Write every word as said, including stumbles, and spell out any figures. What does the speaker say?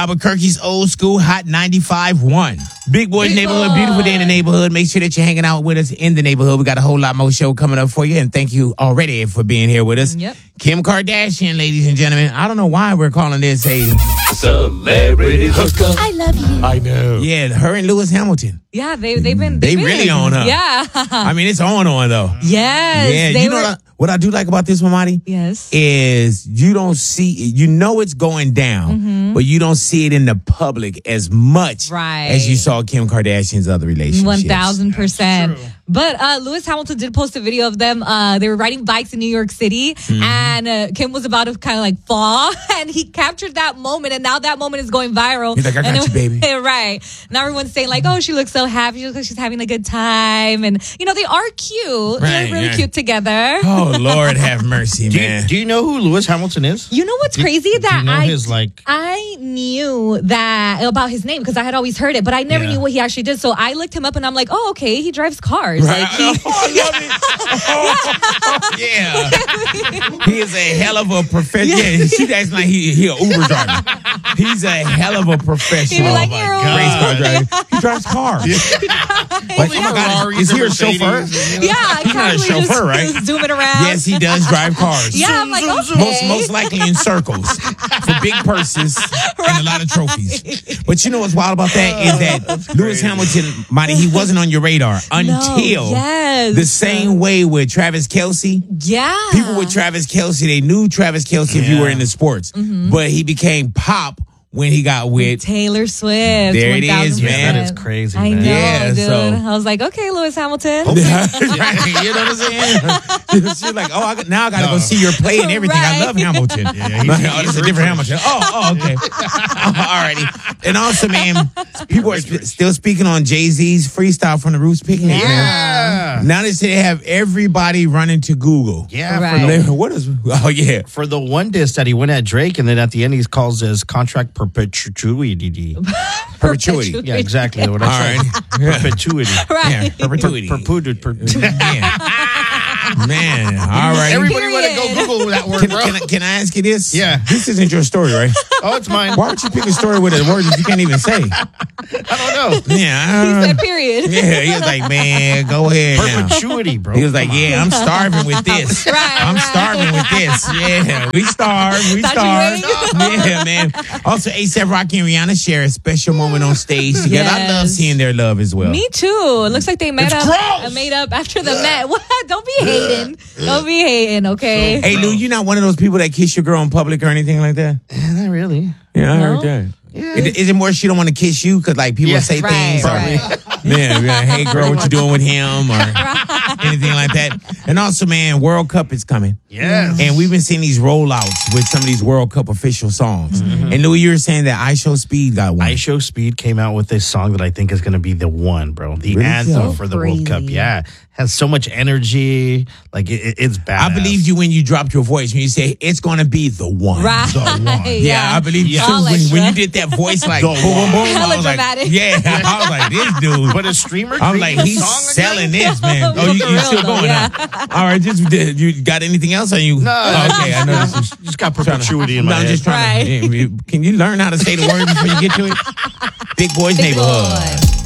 Albuquerque's old school hot ninety-five point one. Big Boys Big Neighborhood, boy. Beautiful day in the neighborhood. Make sure that you're hanging out with us in the neighborhood. We got a whole lot more show coming up for you. And thank you already for being here with us. Yep. Kim Kardashian, ladies and gentlemen. I don't know why we're calling this a celebrity hookup. I love you. I know. Yeah, her and Lewis Hamilton. Yeah, they, they've been. They they've really been. on her. Yeah. I mean, it's on on though. Yes. Yeah, they you know were, what I, what I do like about this one, Marty? Yes. Is you don't see, you know it's going down, mm-hmm. but you don't see it in the public as much right. as you saw Kim Kardashian's other relationships. one thousand percent. But uh, Lewis Hamilton did post a video of them. Uh, they were riding bikes in New York City, mm-hmm. and uh, Kim was about to kind of like fall, and he captured that moment, and now that moment is going viral. He's like, I got and you, baby. Right. Now everyone's saying like, oh, she looks so happy. She looks like she's having a good time. And, you know, they are cute. Right, They're really yeah. cute together. Oh, Lord have mercy, do man. You, do you know who Lewis Hamilton is? You know what's do, crazy? That do you know I, his, like... I knew that about his name because I had always heard it, but I never yeah. knew what he actually did. So I looked him up and I'm like, oh, okay, he drives cars. Right. Like he, oh, I love it. Oh, yeah. He is a hell of a professional. Yeah, she acts like he, he an Uber driver. He's a hell of a professional. He'd be like, oh, you're my race car driver. He drives cars. Yeah. Like, oh my God, is he a chauffeur? Yeah, He's not a chauffeur, just, right? Just zooming around. Yes, he does drive cars. Yeah, I'm like, okay. Most, most likely in circles for big purses right. and a lot of trophies. But you know what's wild about that is that Lewis Hamilton, Monty, he wasn't on your radar until no, yes. the same way with Travis Kelce. Yeah. People with Travis Kelce, they knew Travis Kelce yeah. if you were into sports, mm-hmm. but he became pop when he got with Taylor Swift. There it is, man. That is crazy, I man. know, yeah, dude. so. I was like, okay, Lewis Hamilton. You know what I'm saying? She's like, oh, I got, now I got to no. go see your play and everything. Right. I love Hamilton. Yeah, he's, like, oh, this is a different Hamilton. Oh, oh, okay. Alrighty. And also, man, people are st- still speaking on Jay-Z's freestyle from the Roots Picnic. Yeah. Man. Now they say they have everybody running to Google. Yeah. Right. For the, what is? Oh, yeah. For the one diss that he went at Drake, and then at the end he calls his contract perpetuity. Perpetuity. Yeah, exactly. What I said. Right. Perpetuity. Right. Yeah, perpetuity. Perpetuity. Per- per- Man. Man, all right. Everybody want to go Google that word, Can, bro. can, I, can I ask you this? Yeah. This isn't your story, right? Oh, it's mine. Why would you pick a story with a word that you can't even say? I don't know. Yeah. He said period. Yeah, he was like, man, go ahead now. Perpetuity, bro. He was like, yeah, I'm starving with this. Right, I'm right. starving with this. Yeah, we starve. We Thought starve. Yeah, man. Also, A$AP Rocky and Rihanna share a special moment on stage together. Yes. I love seeing their love as well. Me too. It looks like they met It's up gross. uh, made up after the Met. What? Don't be hating. Don't be hating, okay? Hey, Lou, you're not one of those people that kiss your girl in public or anything like that? Yeah, not really. Yeah, I No? heard that. Yeah. Is, is it more she don't want to kiss you because like people Yeah. say Right, things? right. Or, yeah, be like, hey girl, what you doing with him or anything like that? And also, man, World Cup is coming. Yes. And we've been seeing these rollouts with some of these World Cup official songs. Mm-hmm. And Louis, you were saying that I Show Speed got one. I Show Speed came out with this song that I think is going to be the one, bro. The Really? anthem So for the World Cup. crazy. Yeah. Has so much energy. Like, it, it- it's bad. I believed you when you dropped your voice, when you say it's going to be the one. Right. The one. Yeah, I believe you Yeah. too. All When, extra. when you did that voice like The boom, boom, boom, Hella I was like, dramatic. yeah, I was like, this dude. But a streamer I'm created like, a he's song selling again? this, man. Oh, you, For you real, still though, going, yeah. huh? All right, just did you got anything else? Or you? No, Oh, okay, I know this is Just got trying to- perpetuity in No, my I'm head. just trying Right. to. Can you learn how to say the word before you get to it? Big Boys Big Neighborhood. boy.